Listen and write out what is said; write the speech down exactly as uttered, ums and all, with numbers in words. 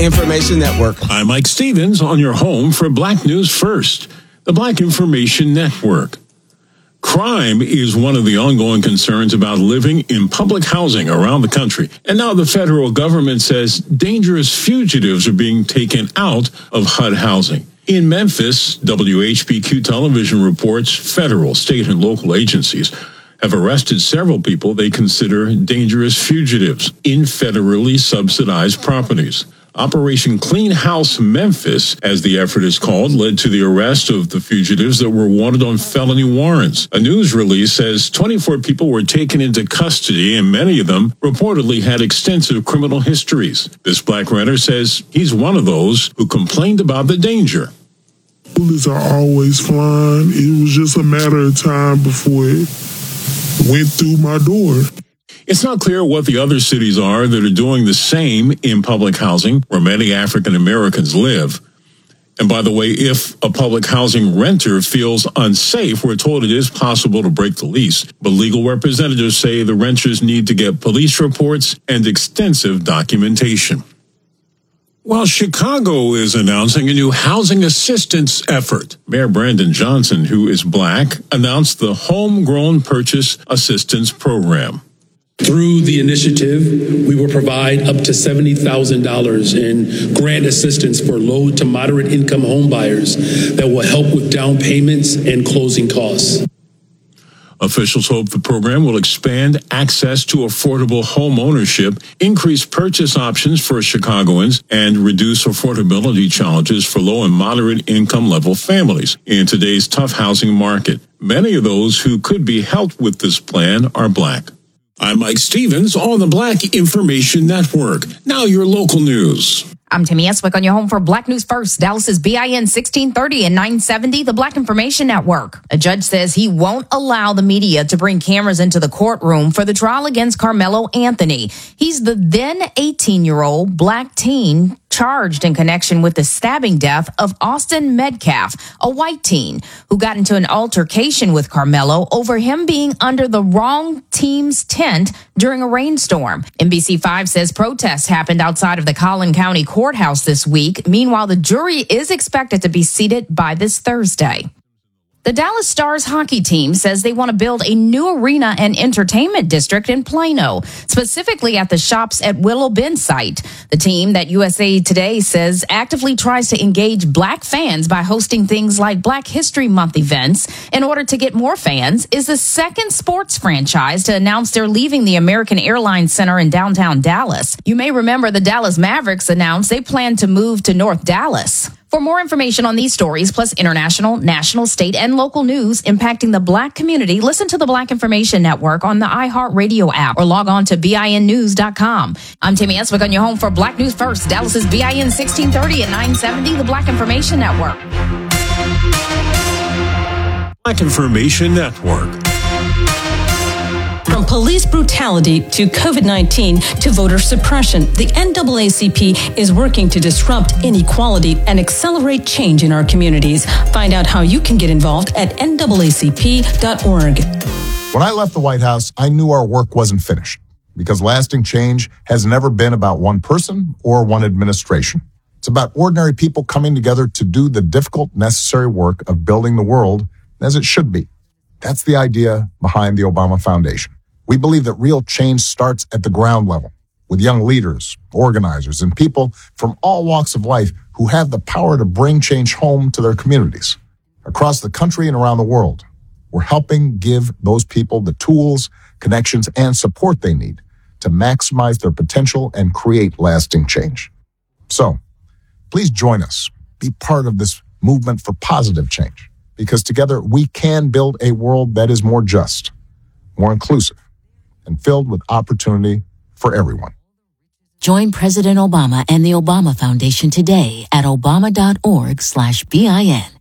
Information Network. I'm Mike Stevens on your home for Black News First, the Black Information Network. Crime is one of the ongoing concerns about living in public housing around the country. And now the federal government says dangerous fugitives are being taken out of H U D housing. In Memphis, W H B Q television reports federal, state, and local agencies have arrested several people they consider dangerous fugitives in federally subsidized properties. Operation Clean House Memphis, as the effort is called, led to the arrest of the fugitives that were wanted on felony warrants. A news release says twenty-four people were taken into custody, and many of them reportedly had extensive criminal histories. This black renter says he's one of those who complained about the danger. Bullets are always flying. It was just a matter of time before it went through my door. It's not clear what the other cities are that are doing the same in public housing where many African Americans live. And by the way, if a public housing renter feels unsafe, we're told it is possible to break the lease. But legal representatives say the renters need to get police reports and extensive documentation. Well, Chicago is announcing a new housing assistance effort. Mayor Brandon Johnson, who is black, announced the Homegrown Purchase Assistance Program. Through the initiative, we will provide up to seventy thousand dollars in grant assistance for low to moderate income home buyers that will help with down payments and closing costs. Officials hope the program will expand access to affordable home ownership, increase purchase options for Chicagoans, and reduce affordability challenges for low and moderate income level families in today's tough housing market. Many of those who could be helped with this plan are black. I'm Mike Stevens on the Black Information Network. Now your local news. I'm Tammy Eswick on your home for Black News First, Dallas's B I N sixteen thirty and nine seventy, the Black Information Network. A judge says he won't allow the media to bring cameras into the courtroom for the trial against Carmelo Anthony. He's the then eighteen-year-old black teen charged in connection with the stabbing death of Austin Metcalf, a white teen who got into an altercation with Carmelo over him being under the wrong team's tent during a rainstorm. N B C five says protests happened outside of the Collin County Courthouse this week. Meanwhile, the jury is expected to be seated by this Thursday. The Dallas Stars hockey team says they want to build a new arena and entertainment district in Plano, specifically at the Shops at Willow Bend site. The team that U S A Today says actively tries to engage black fans by hosting things like Black History Month events in order to get more fans is the second sports franchise to announce they're leaving the American Airlines Center in downtown Dallas. You may remember the Dallas Mavericks announced they plan to move to North Dallas. For more information on these stories, plus international, national, state, and local news impacting the black community, listen to the Black Information Network on the iHeartRadio app or log on to B I N news dot com. I'm Tammy Eswick on your home for Black News First, Dallas's B I N sixteen thirty and nine seventy, the Black Information Network. Black Information Network. From police brutality to COVID nineteen to voter suppression, the N double A C P is working to disrupt inequality and accelerate change in our communities. Find out how you can get involved at N double A C P dot org. When I left the White House, I knew our work wasn't finished because lasting change has never been about one person or one administration. It's about ordinary people coming together to do the difficult, necessary work of building the world as it should be. That's the idea behind the Obama Foundation. We believe that real change starts at the ground level with young leaders, organizers, and people from all walks of life who have the power to bring change home to their communities. Across the country and around the world, we're helping give those people the tools, connections, and support they need to maximize their potential and create lasting change. So, please join us. Be part of this movement for positive change, because together we can build a world that is more just, more inclusive, and filled with opportunity for everyone. Join President Obama and the Obama Foundation today at obama dot org slash B I N.